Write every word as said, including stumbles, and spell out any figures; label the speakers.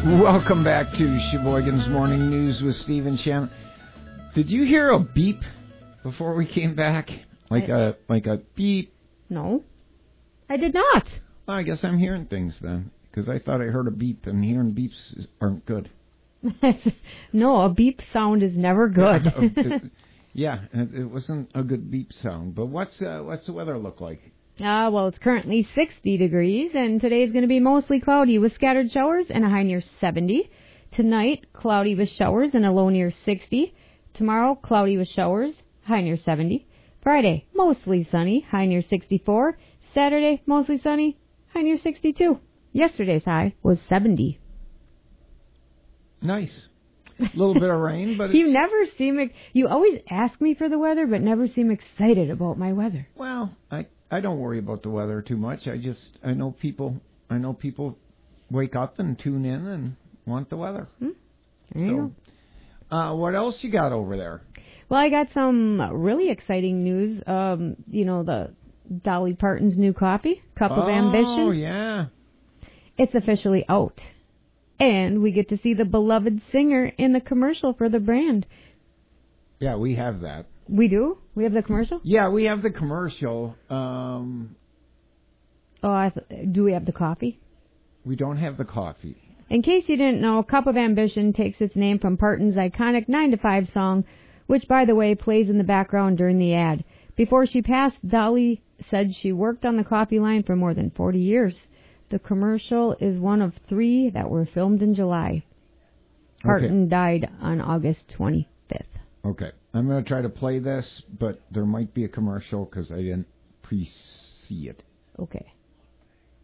Speaker 1: Welcome back to Sheboygan's Morning News with Steve and Shannon. Did you hear a beep before we came back? Like
Speaker 2: I,
Speaker 1: a like a beep?
Speaker 2: No, I did not.
Speaker 1: Well, I guess I'm hearing things then, because I thought I heard a beep, and hearing beeps aren't good.
Speaker 2: No, a beep sound is never good.
Speaker 1: Yeah, it, yeah, it wasn't a good beep sound. But what's uh, what's the weather look like?
Speaker 2: Ah, uh, well, it's currently sixty degrees, and today is going to be mostly cloudy with scattered showers and a high near seventy. Tonight, cloudy with showers and a low near sixty. Tomorrow, cloudy with showers, high near seventy. Friday, mostly sunny, high near sixty-four. Saturday, mostly sunny, high near sixty-two. Yesterday's high was seventy.
Speaker 1: Nice. A little bit of rain, but
Speaker 2: you
Speaker 1: it's...
Speaker 2: never seem... You always ask me for the weather, but never seem excited about my weather.
Speaker 1: Well, I... I don't worry about the weather too much. I just I know people I know people wake up and tune in and want the weather.
Speaker 2: Hmm. There you
Speaker 1: so, uh, what else you got over there?
Speaker 2: Well, I got some really exciting news. Um, you know, the Dolly Parton's new coffee, Cup
Speaker 1: oh,
Speaker 2: of Ambition.
Speaker 1: Oh yeah,
Speaker 2: it's officially out, and we get to see the beloved singer in the commercial for the brand.
Speaker 1: Yeah, we have that.
Speaker 2: We do? We have the commercial?
Speaker 1: Yeah, we have the commercial. Um,
Speaker 2: oh, I th- do we have the coffee?
Speaker 1: We don't have the coffee.
Speaker 2: In case you didn't know, Cup of Ambition takes its name from Parton's iconic nine to five song, which, by the way, plays in the background during the ad. Before she passed, Dolly said she worked on the coffee line for more than forty years. The commercial is one of three that were filmed in July. Parton okay. died on August twenty-fifth.
Speaker 1: Okay. I'm going to try to play this, but there might be a commercial because I didn't pre-see it.
Speaker 2: Okay.